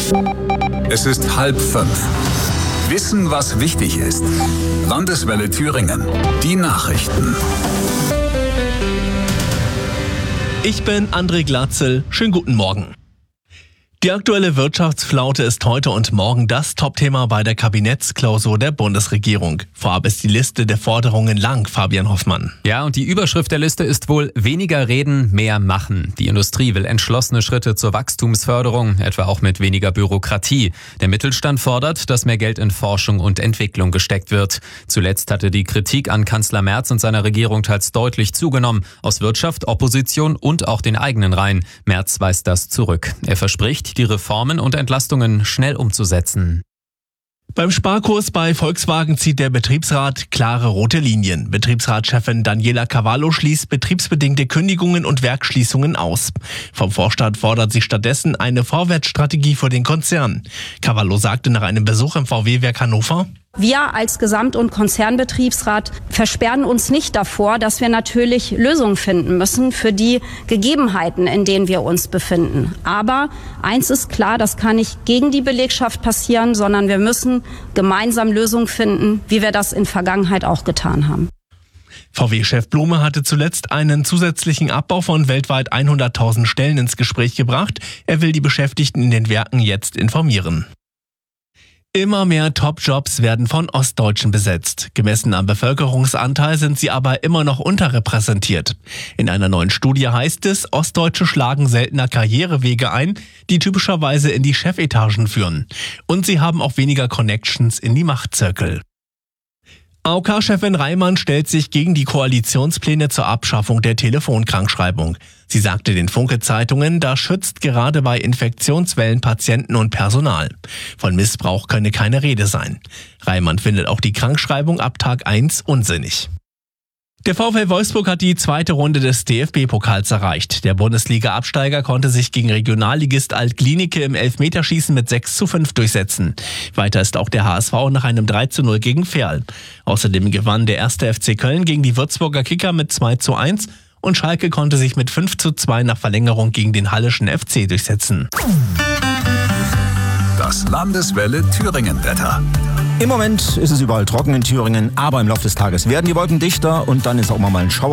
Es ist 4:30. Wissen, was wichtig ist. Landeswelle Thüringen. Die Nachrichten. Ich bin André Glatzel. Schönen guten Morgen. Die aktuelle Wirtschaftsflaute ist heute und morgen das Topthema bei der Kabinettsklausur der Bundesregierung. Vorab ist die Liste der Forderungen lang, Fabian Hoffmann. Ja, und die Überschrift der Liste ist wohl weniger reden, mehr machen. Die Industrie will entschlossene Schritte zur Wachstumsförderung, etwa auch mit weniger Bürokratie. Der Mittelstand fordert, dass mehr Geld in Forschung und Entwicklung gesteckt wird. Zuletzt hatte die Kritik an Kanzler Merz und seiner Regierung teils deutlich zugenommen. Aus Wirtschaft, Opposition und auch den eigenen Reihen. Merz weist das zurück. Er verspricht, die Reformen und Entlastungen schnell umzusetzen. Beim Sparkurs bei Volkswagen zieht der Betriebsrat klare rote Linien. Betriebsratschefin Daniela Cavallo schließt betriebsbedingte Kündigungen und Werksschließungen aus. Vom Vorstand fordert sie stattdessen eine Vorwärtsstrategie für den Konzern. Cavallo sagte nach einem Besuch im VW-Werk Hannover: Wir als Gesamt- und Konzernbetriebsrat versperren uns nicht davor, dass wir natürlich Lösungen finden müssen für die Gegebenheiten, in denen wir uns befinden. Aber eins ist klar, das kann nicht gegen die Belegschaft passieren, sondern wir müssen gemeinsam Lösungen finden, wie wir das in Vergangenheit auch getan haben. VW-Chef Blume hatte zuletzt einen zusätzlichen Abbau von weltweit 100.000 Stellen ins Gespräch gebracht. Er will die Beschäftigten in den Werken jetzt informieren. Immer mehr Top-Jobs werden von Ostdeutschen besetzt. Gemessen am Bevölkerungsanteil sind sie aber immer noch unterrepräsentiert. In einer neuen Studie heißt es, Ostdeutsche schlagen seltener Karrierewege ein, die typischerweise in die Chefetagen führen. Und sie haben auch weniger Connections in die Machtzirkel. AOK-Chefin Reimann stellt sich gegen die Koalitionspläne zur Abschaffung der Telefonkrankschreibung. Sie sagte den Funke-Zeitungen, das schützt gerade bei Infektionswellen Patienten und Personal. Von Missbrauch könne keine Rede sein. Reimann findet auch die Krankschreibung ab Tag 1 unsinnig. Der VfL Wolfsburg hat die zweite Runde des DFB-Pokals erreicht. Der Bundesliga-Absteiger konnte sich gegen Regionalligist Alt-Glienicke im Elfmeterschießen mit 6:5 durchsetzen. Weiter ist auch der HSV nach einem 3:0 gegen Verl. Außerdem gewann der 1. FC Köln gegen die Würzburger Kicker mit 2:1 und Schalke konnte sich mit 5:2 nach Verlängerung gegen den Halleschen FC durchsetzen. Das Landeswelle Thüringen-Wetter. Im Moment ist es überall trocken in Thüringen, aber im Laufe des Tages werden die Wolken dichter und dann ist auch mal ein Schauer